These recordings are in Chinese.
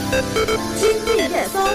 今日热搜。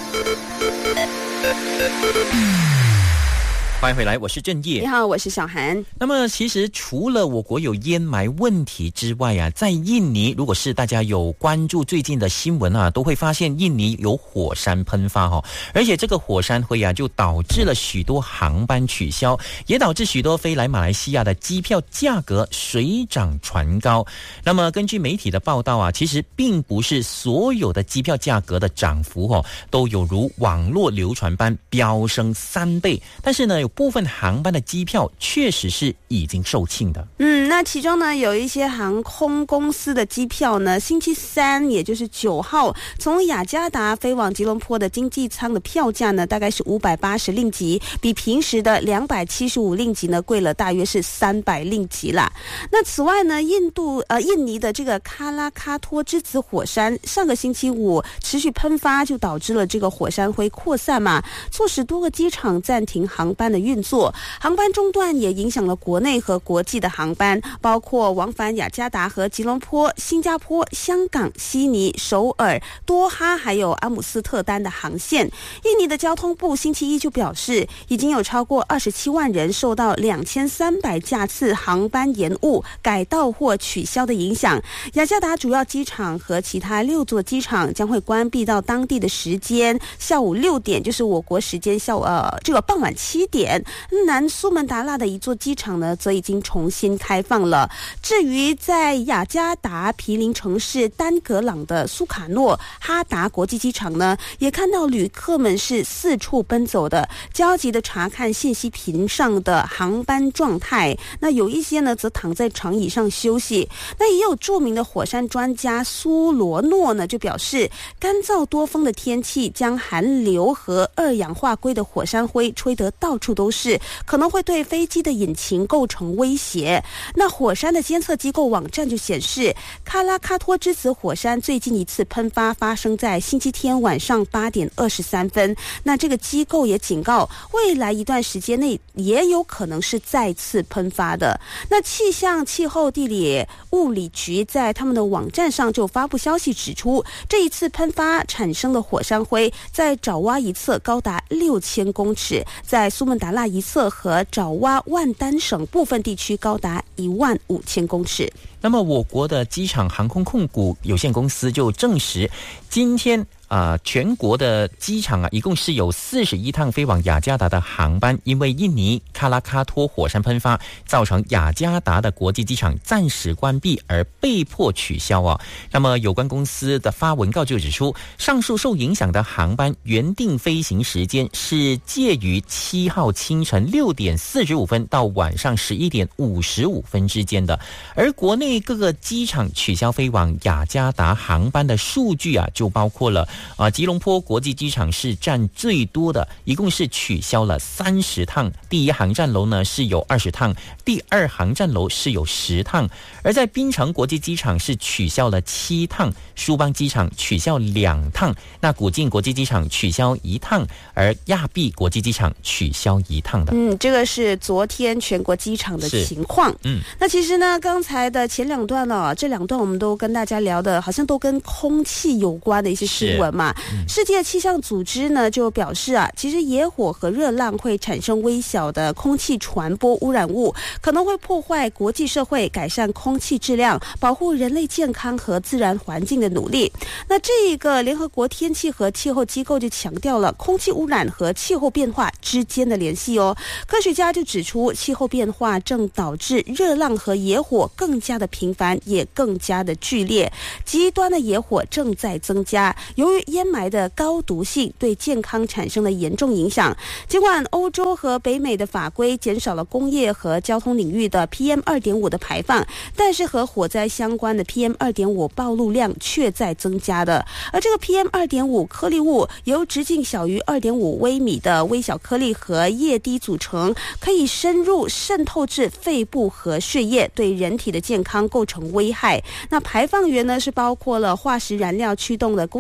欢迎回来，我是郑业。 你好，我是小韩。 那么其实除了我国有烟霾问题之外啊，在印尼，如果是大家有关注最近的新闻啊，都会发现印尼有火山喷发而且这个火山灰啊，就导致了许多航班取消，也导致许多飞来马来西亚的机票价格水涨船高。那么根据媒体的报道啊，其实并不是所有的机票价格的涨幅都有如网络流传般飙升3倍，但是呢，有部分航班的机票确实是已经售罄的。 那其中呢，有一些航空公司的机票呢，星期三也就是9号从雅加达飞往吉隆坡的经济舱的票价呢，大概是580令吉，比平时的275令吉呢贵了大约是300令吉啦。那此外呢，印尼的这个喀拉喀托之子火山上个星期五持续喷发，就导致了这个火山灰扩散嘛，促使多个机场暂停航班的运作，航班中断也影响了国内和国际的航班，包括往返雅加达和吉隆坡、新加坡、香港、悉尼、首尔、多哈还有阿姆斯特丹的航线。印尼的交通部星期一就表示，已经有超过27万人受到2300架次航班延误、改道或取消的影响。雅加达主要机场和其他6座机场将会关闭到当地的时间下午6点，就是我国时间这个傍晚7点。南苏门答腊的一座机场呢，则已经重新开放了。至于在雅加达毗邻城市丹格朗的苏卡诺哈达国际机场呢，也看到旅客们是四处奔走的，焦急的查看信息屏上的航班状态。那有一些呢，则躺在长椅上休息。那也有著名的火山专家苏罗诺呢，就表示，干燥多风的天气将寒流和2氧化硅的火山灰吹得到处都是，可能会对飞机的引擎构成威胁。那火山的监测机构网站就显示，喀拉喀托之子火山最近一次喷发发生在星期天晚上8点23分。那这个机构也警告，未来一段时间内也有可能是再次喷发的。那气象气候地理物理局在他们的网站上就发布消息指出，这一次喷发产生的火山灰在爪哇一侧高达6000公尺，在苏门答腊一侧和爪哇万丹省部分地区高达15000公尺。 那么我国的机场航空控股有限公司就证实，今天全国的机场一共是有41趟飞往雅加达的航班，因为印尼喀拉喀托火山喷发，造成雅加达的国际机场暂时关闭而被迫取消那么有关公司的发文告就指出，上述受影响的航班原定飞行时间是介于7号清晨6点45分到晚上11点55分之间的，而国内各个机场取消飞往雅加达航班的数据就包括了吉隆坡国际机场是占最多的，一共是取消了30趟，第一航站楼呢是有20趟，第二航站楼是有10趟，而在槟城国际机场是取消了7趟，舒邦机场取消2趟，那古晋国际机场取消1趟，而亚庇国际机场取消1趟的。 这个是昨天全国机场的情况。那其实呢，刚才的前2段这2段我们都跟大家聊的好像都跟空气有关的一些新闻嘛。世界气象组织呢就表示其实野火和热浪会产生微小的空气传播污染物，可能会破坏国际社会改善空气质量、保护人类健康和自然环境的努力。那这个联合国天气和气候机构就强调了空气污染和气候变化之间的联系科学家就指出，气候变化正导致热浪和野火更加的频繁，也更加的剧烈，极端的野火正在增加。由于烟霾的高毒性对健康产生了严重影响，尽管欧洲和北美的法规减少了工业和交通领域的 PM2.5 的排放，但是和火灾相关的 PM2.5 暴露量却在增加的。而这个 PM2.5 颗粒物由直径小于2.5微米的微小颗粒和液滴组成，可以深入渗透至肺部和血液，对人体的健康构成危害。那排放源呢是包括了化石燃料驱动的工业活动、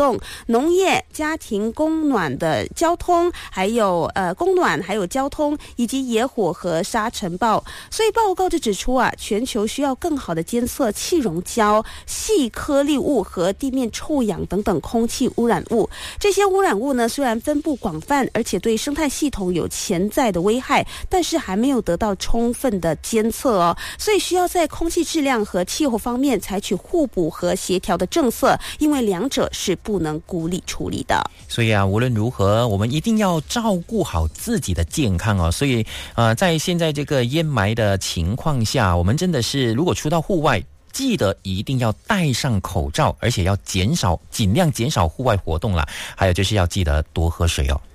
动，农业、家庭供暖的交通，还有供暖，还有交通，以及野火和沙尘暴。所以报告就指出啊，全球需要更好的监测气溶胶、细颗粒物和地面臭氧等等空气污染物。这些污染物呢，虽然分布广泛，而且对生态系统有潜在的危害，但是还没有得到充分的监测哦。所以需要在空气质量和气候方面采取互补和协调的政策，因为两者是不能孤立处理的。 所以啊，无论如何，我们一定要照顾好自己的健康哦。所以在现在这个烟霾的情况下，我们真的是如果出到户外，记得一定要戴上口罩，而且要尽量减少户外活动啦。还有就是要记得多喝水哦。